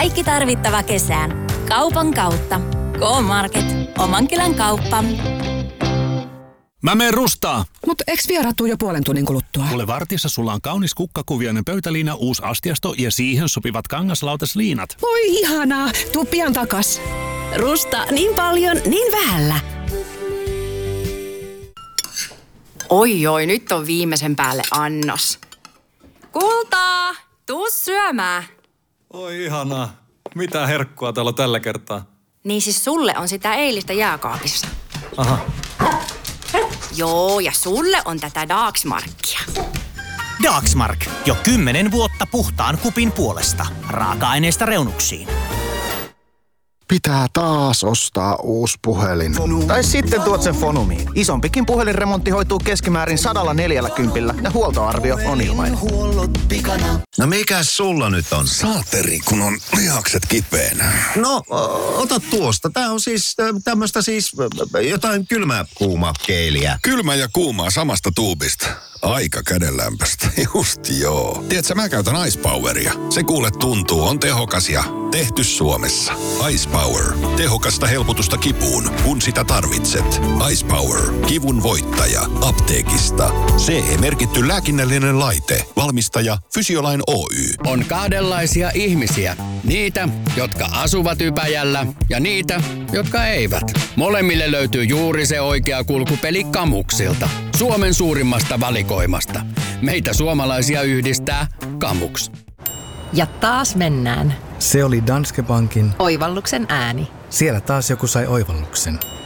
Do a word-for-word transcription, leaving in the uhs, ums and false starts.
Kaikki tarvittava kesään. Kaupan kautta. K-Market. Oman kylän kauppa. Mä meen rustaa. Mut eks vieraat tuu jo puolen tunnin kuluttua? Kuule, vartissa sulla on kaunis kukkakuvioinen pöytäliina, uusi astiasto ja siihen sopivat kangaslautasliinat. Voi ihanaa, tuu pian takas. Rusta niin paljon, niin vähällä. Oi oi, nyt on viimeisen päälle annos. Kultaa, tuu syömään. Oi ihanaa. Mitä herkkua täällä on tällä kertaa? Niin siis sulle on sitä eilistä jääkaapissa. Aha. Joo, ja sulle on tätä Dagsmarkia. Dagsmark. Jo kymmenen vuotta puhtaan kupin puolesta. Raaka-aineista reunuksiin. Pitää taas ostaa uusi puhelin. Tai sitten tuot sen Fonumiin. Isompikin puhelinremontti hoituu keskimäärin sadalla neljälläkympillä ja huoltoarvio on ilmainen. No mikäs sulla nyt on? Saateri, kun on lihakset kipeänä. No, ota tuosta. Tää on siis tämmöstä siis jotain kylmää kuuma keiliä. Kylmä ja kuumaa samasta tuubista. Aika kädenlämpöstä. Just joo. Tiedätkö, mä käytän Ice Poweria. Se kuule tuntuu, on tehokas ja tehty Suomessa. Ice Power. Tehokasta helpotusta kipuun, kun sitä tarvitset. Ice Power. Kivun voittaja. Apteekista. C E-merkitty lääkinnällinen laite. Valmistaja Fysiolain Oy. On kahdenlaisia ihmisiä. Niitä, jotka asuvat Ypäjällä ja niitä, jotka eivät. Molemmille löytyy juuri se oikea kulkupeli Kamuksilta. Suomen suurimmasta valikoimasta. Meitä suomalaisia yhdistää Kamuks. Ja taas mennään. Se oli Danske Bankin oivalluksen ääni. Siellä taas joku sai oivalluksen.